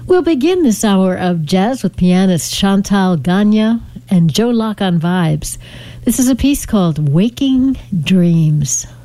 We'll begin this hour of jazz with pianist Chantal Gagne and Joe Locke on vibes. This is a piece called Waking Dreams.